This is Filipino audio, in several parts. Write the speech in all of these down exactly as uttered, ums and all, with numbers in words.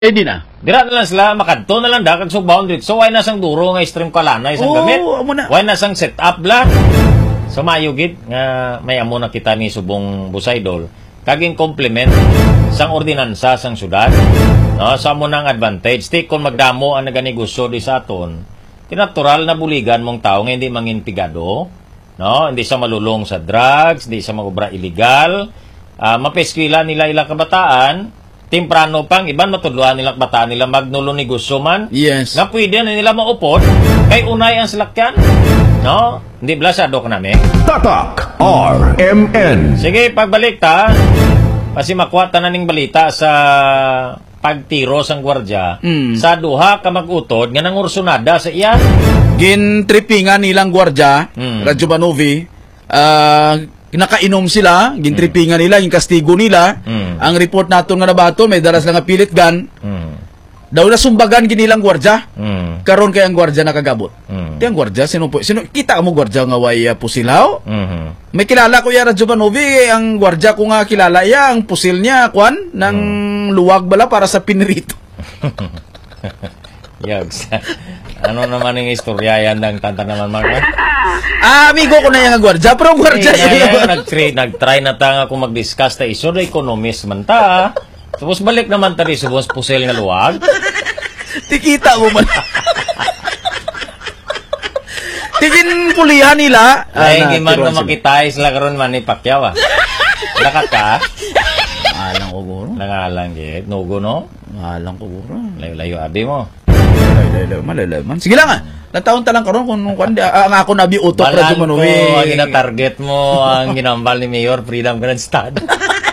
Pwede na. Dira na lang sila, makadto na lang da, kag so boundary. So, why na sang duro nga stream kalanay isang Oo, gamit? amo na. Why na sang set up bla? So, mayugid nga may amo na kita ni Subong Busaydol. Kaging complement sang ordinansa sang syudad. No, sa mo nang advantage. Ti kung magdamo ang naganegosyo di sa aton, tinatural na buligan mong tao nga hindi mangin pigado. No, hindi sa malulong sa drugs, hindi sa magobra illegal. Uh, mapeskwila nila ilang kabataan. Temprano pang, iban matudluhan nilang bataan nila magnulo negosyo man. Yes. Nga pwede na nila maupot, kay unay ang salakyan. No? Hindi blasado ka namin. Tatak R M N. Sige, pagbalik ta. Kasi makuha na ning balita sa pagtiro sang gwardya. Mm. Sa duha ka mag-utod, nga nangursunada sa iya. Gintripingan nilang gwardya, Mm. Radyo Banovi, ah... nakainom sila, gintripingan nila, yung kastigo nila. Mm. Ang report nato nga nabato, may daras lang nga pilit gun. Mm. Daw na sumbagan ginilang gwardya. Mm. Karon kay ang gwardya nakagabot. Mm. Ti ang gwardya, sino po? Sino, kita mo gwardya nga way uh, pusilaw? Mm-hmm. May kilala ko ya Radyo Banovi, ang gwardya ko nga kilala ya, ang pusil niya, kwan, ng Mm. luwag bala para sa pinirito. Yags. Ano naman yung istorya yan ng tanta naman mga? Ah, amigo ko na yung gwardya, pero ang gwardya Hey, yun. nag-try, nag-try na ta nga kung mag-discuss ta iso na economist man ta. Tapos balik naman ta rin subos pusel nga luwag. Tikita mo man. Tigin pulihan nila. Ay, Ah, hindi man natural nga sila. makitay sila karon man ni Pacquiao ah. Lakat ka? Alang ko guro. Nangalang git. Nugo no? Alang ko guro. Layo-layo abi mo. Layo-layo man, layo man. Sige lang ah. Nataon ta lang karon kung kung ang ako nabi utok Balan Radyo ko, Banovi. ang gina-target mo, ang ginambal ni Mayor Freedom Grandstand.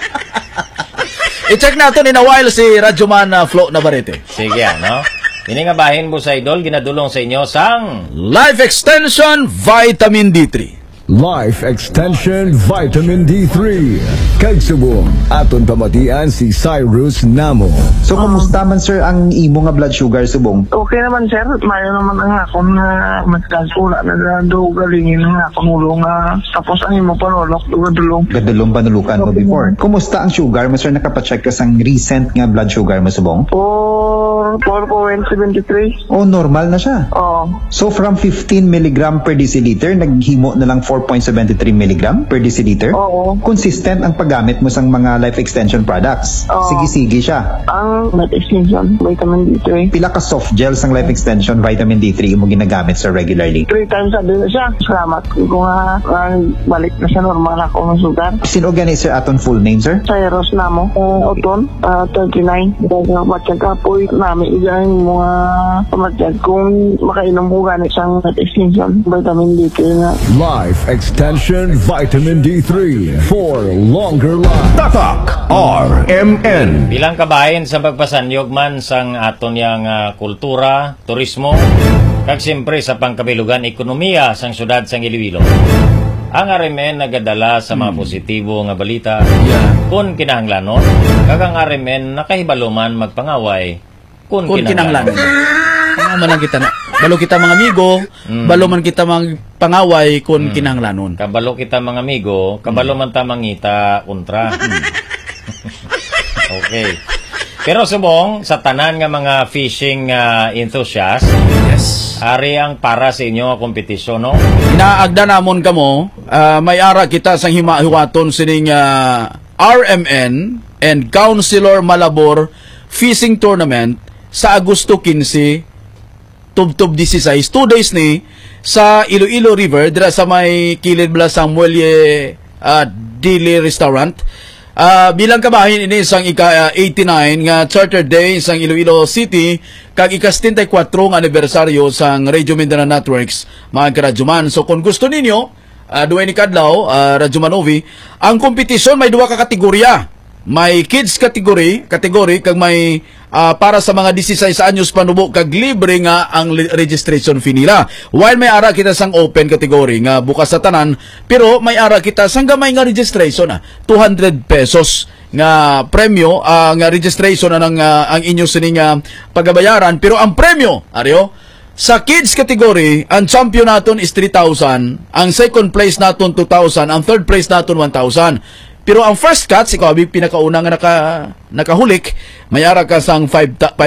I-check natin in a while si Radyo Man uh, Flo Navarrete. Sige ano? Ini nga bahin mo sa idol, ginadulong sa inyo sang Life Extension Vitamin D three. Life Extension Vitamin D three. Kagsubong aton pamatian si Cyrus Namo. So, kumusta man sir ang imo nga blood sugar subong? Okay naman sir, mayo naman ang akong na magkasula na do galingin ang akong ulo nga tapos ang imo panulok dugadulong. Gadulong panulukan mo before. Kumusta ang sugar mo sir? Nakapacheck ka sang recent nga blood sugar mo subong? four point seven three. Oh, normal na siya. Oo. So, from fifteen milligram per deciliter, naghimo na lang four point seven three milligram per deciliter? Oo. Consistent ang paggamit mo sang mga life extension products. Oo. Sige-sige siya. Ang net extension, vitamin D three. Pila ka soft gel sang life extension vitamin D three mo ginagamit sir regularly? Three times a day na siya. Salamat ko nga ang balik na sa normal ako ng sugar. Sin-organizer aton full name sir? Cyrus Namo, uh, Oton, uh, thirty-nine. Dahil nga matyaga po namin igay mga pamatyan kung makainom ko ganit siyang net extension, vitamin D three nga. Life Extension Vitamin D three for longer life. Tatak R M N. bilang kabahin sa pagpasanyog man sang aton yang uh, kultura, turismo, kag siyempre sa pangkabilugan ekonomiya sang syudad sang Iloilo. Ang R M N nagadala sa mga positibo nga balita Yeah. kung kinahanglanon, kag ang R M N nakahibalo man magpangaway kung, Kung kinanglan. kinahanglanon. Ano man lang kita na. Balo kita mga amigo, Mm. balo man kita mga pangaway kung kinahanglanon. Kabalo kita mga amigo, kabalo man ta mangita kontra. Okay. Pero subong, sa tanan nga mga fishing uh, enthusiast, Yes. ari ang para sa inyo nga kompetisyon, no? Inaagda namon kamo, ah, may ara kita sang himahiwaton sining ah, R M N and Councilor Malabor Fishing Tournament sa Agosto quince, tubtob sixteen, two days ni sa Iloilo River, dira sa may kilid bala sa Muelle uh, Dili Restaurant. Ah, bilang kabahin ini isang ika eighty-nine nga Charter Day sang Iloilo City kag ika seventy-four nga anibersaryo sang Radio Mindanao Networks, mga karadyoman. So kung gusto ninyo, uh, duway ni kadlaw, uh, Radyo Banovi, ang kompetisyon may duha ka kategorya. May kids category, category kag may uh, para sa mga sixteen anyos panubo kag libre nga ang registration fee nila. While may ara kita sang open category nga bukas sa tanan, pero may ara kita sang gamay nga registration ah, two hundred pesos nga premyo, uh, nga registration na ng uh, ang inyo sining uh, pagabayaran, pero ang premyo aryo sa kids category, ang champion naton is three thousand, ang second place naton two thousand, ang third place naton one thousand. Pero ang first cuts, ikaw abi pinakauna nga naka nakahulik, may ara ka sang five